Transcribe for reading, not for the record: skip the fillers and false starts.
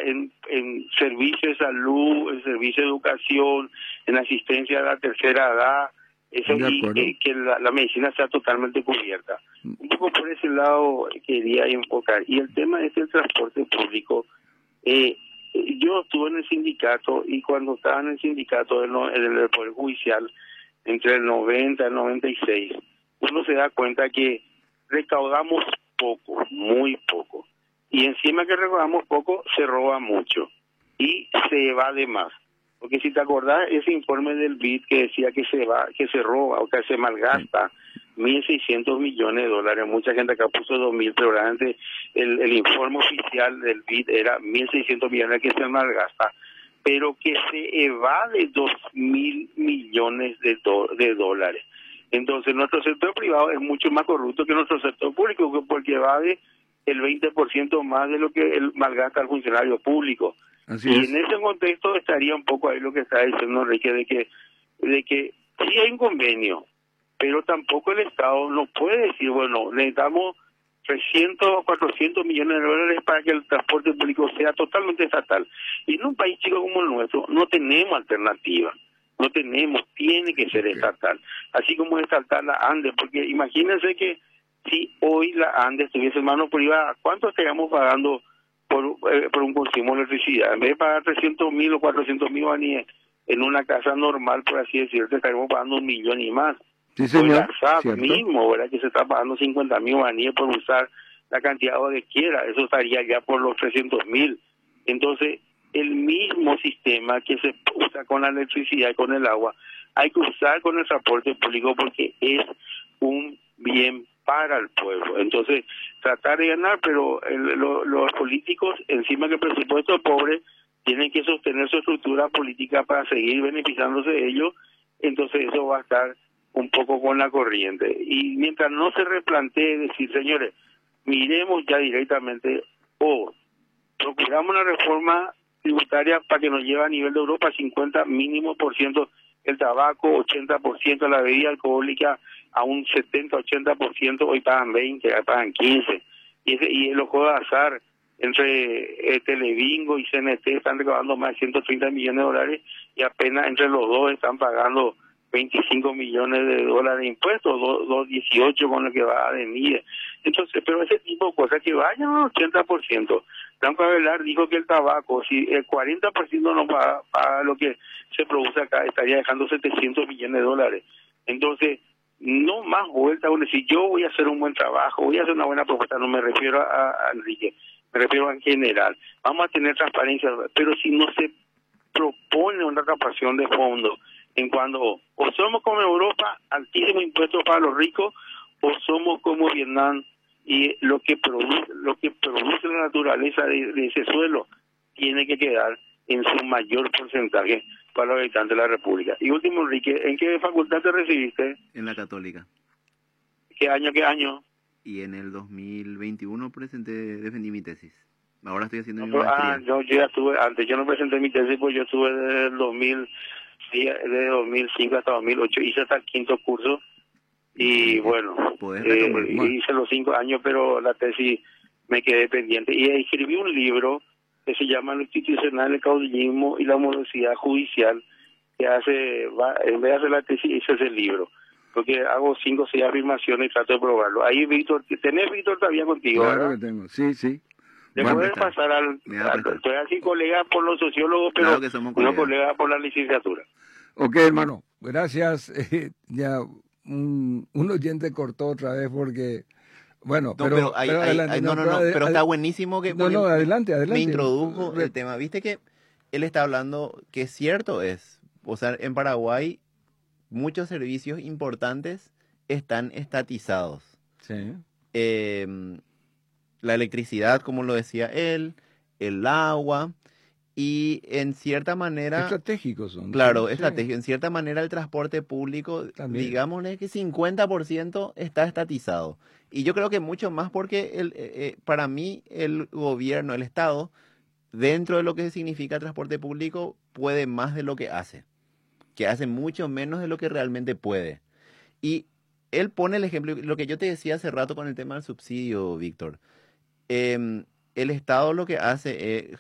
en servicio de salud, en servicio de educación, en asistencia a la tercera edad, eso, De y acuerdo. que la medicina sea totalmente cubierta. Un poco por ese lado quería enfocar. Y el tema es el transporte público. Yo estuve en el sindicato, y cuando estaba en el sindicato en el Poder Judicial, entre el 90 y el 96, uno se da cuenta que recaudamos poco, muy poco. Y encima que recaudamos poco, se roba mucho. Y se evade más. Porque si te acordás, ese informe del BID que decía que se roba o que se Sí. malgasta 1.600 millones de dólares. Mucha gente acá puso 2.000, pero realmente el informe oficial del BID era 1.600 millones que se malgasta, pero que se evade 2.000 millones de dólares. Entonces, nuestro sector privado es mucho más corrupto que nuestro sector público, porque evade el 20% más de lo que el malgasta el funcionario público. Así Y en es. ese contexto estaría un poco ahí lo que está diciendo Enrique, de que sí hay un convenio, pero tampoco el Estado no puede decir, bueno, necesitamos 300 o 400 millones de dólares para que el transporte público sea totalmente estatal. Y en un país chico como el nuestro no tenemos alternativa, no tenemos, tiene que ser Ok. estatal, así como es estatal la ANDE, porque imagínense que si hoy la ANDE estuviese en mano privada, ¿cuánto estaríamos pagando por un consumo de electricidad? En vez de pagar 300.000 o 400.000 guaraníes en una casa normal, por así decirlo, estaremos pagando 1.000.000 y más. Sí, O el señor. ASAP Cierto. mismo, ¿verdad? Que se está pagando 50.000 guaraníes por usar la cantidad que quiera, eso estaría ya por los 300.000. Entonces, el mismo sistema que se usa con la electricidad y con el agua, hay que usar con el transporte público porque es un bien para el pueblo. Entonces, tratar de ganar, pero los políticos, encima que el presupuesto es pobre, tienen que sostener su estructura política para seguir beneficiándose de ellos, entonces eso va a estar un poco con la corriente. Y mientras no se replantee decir, señores, miremos ya directamente, o procuramos una reforma tributaria para que nos lleve a nivel de Europa 50 mínimo por ciento el tabaco, 80% la bebida alcohólica, a un 70-80%, hoy pagan 20, hoy pagan 15. Y los juegos de azar entre Telebingo y CNT están recaudando más de 130 millones de dólares, y apenas entre los dos están pagando 25 millones de dólares de impuestos, 218 con lo que va a venir. Entonces, pero ese tipo de cosas que vayan al 80%. Blanco Avelar dijo que el tabaco, si el 40% no paga lo que se produce acá, estaría dejando 700 millones de dólares. Entonces, no más vuelta, si yo voy a hacer un buen trabajo, voy a hacer una buena propuesta, no me refiero a Enrique, me refiero en general. Vamos a tener transparencia, pero si no se propone una captación de fondos en cuando o somos como Europa, altísimos impuestos para los ricos, o somos como Vietnam, y lo que produce la naturaleza de ese suelo tiene que quedar en su mayor porcentaje para los habitantes de la República. Y último, Enrique, ¿en qué facultad te recibiste? En la Católica. ¿Qué año? Y en el 2021 defendí mi tesis. Ahora estoy haciendo No, mi pero, maestría. yo ya estuve, antes yo no presenté mi tesis, pues yo estuve desde el 2000, sí, desde 2005 hasta 2008, hice hasta el quinto curso, y bueno, Podés retomar. Bueno, hice los 5 años, pero la tesis me quedé pendiente. Y escribí un libro que se llama Lo institucional, el caudillismo y la morosidad judicial, que en vez de hacer la tesis, hice ese libro, porque hago 5 o 6 afirmaciones y trato de probarlo. Ahí, Víctor, tenés Víctor todavía contigo, claro ¿verdad? que tengo. Sí, sí. Le Me va a Bueno, puedes prestar. pasar Me va a prestar. estoy así colega por los sociólogos, pero Claro que somos no colegas. colega por la licenciatura. ok, hermano. Gracias. Ya un oyente cortó otra vez porque, bueno, No, pero adelante. no, pero está buenísimo que No, no, adelante, me adelante. introdujo el tema. Viste que él está hablando que cierto es, o sea, en Paraguay muchos servicios importantes están estatizados. Sí. La electricidad, como lo decía él, el agua y en cierta manera, Estratégicos son. claro, Sí, estrategia, en cierta manera el transporte público, también. digámosle que 50% está estatizado. Y yo creo que mucho más porque para mí el gobierno, el Estado, dentro de lo que significa transporte público, puede más de lo que hace mucho menos de lo que realmente puede. Y él pone el ejemplo, lo que yo te decía hace rato con el tema del subsidio, Víctor. El Estado lo que hace,